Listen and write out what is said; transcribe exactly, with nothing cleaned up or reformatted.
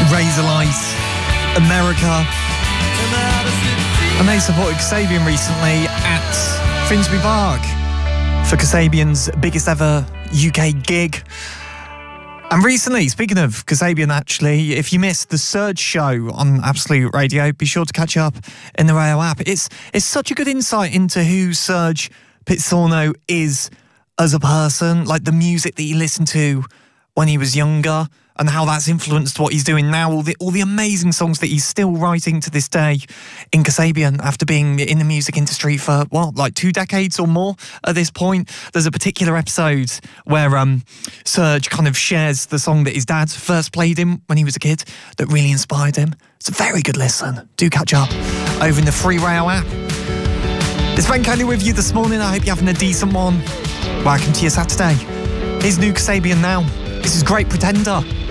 Razorlight, America. And they supported Kasabian recently at Finsbury Park for Kasabian's biggest ever U K gig. And recently, speaking of Kasabian actually, if you missed the Surge show on Absolute Radio, be sure to catch up in the Rayo app. It's, it's such a good insight into who Serge Pizzorno is as a person, like the music that he listened to when he was younger and how that's influenced what he's doing now, all the all the amazing songs that he's still writing to this day in Kasabian after being in the music industry for, what, like two decades or more at this point. There's a particular episode where um, Serge kind of shares the song that his dad first played him when he was a kid that really inspired him. It's a very good listen. Do catch up over in the free Rayo app. It's Ben Kelly with you this morning. I hope you're having a decent one. Welcome to your Saturday. Here's new Kasabian now. This is Great Pretender.